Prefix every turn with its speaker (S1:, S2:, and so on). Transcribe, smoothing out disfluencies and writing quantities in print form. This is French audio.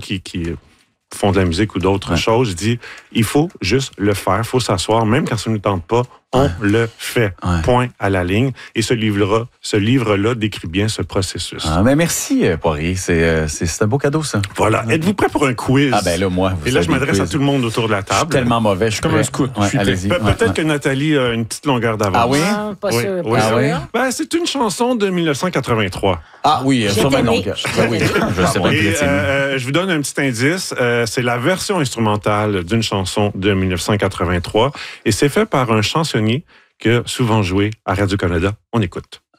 S1: qui font de la musique ou d'autres choses, je dis, il faut juste le faire, il faut s'asseoir, même quand ça ne nous tente pas, on le fait. Point à la ligne. Et ce livre-là décrit bien ce processus.
S2: Mais merci, Poirier. C'est un beau cadeau, ça.
S1: Voilà. Êtes-vous prêt pour un quiz?
S2: Ah ben là, moi,
S1: et là, je m'adresse à tout le monde autour de la table.
S2: Je suis tellement mauvais. Je suis comme un scout.
S1: Allez-y. Peut-être que Nathalie a une petite longueur d'avance.
S2: Ah oui?
S3: Pas sûr.
S1: Ben, c'est une chanson de 1983.
S2: Ah oui, sur ma longueur. Oui, je sais pas.
S1: Je vous donne un petit indice. C'est la version instrumentale d'une chanson de 1983. Et c'est fait par un chansonnier qui a souvent joué à Radio-Canada. On écoute.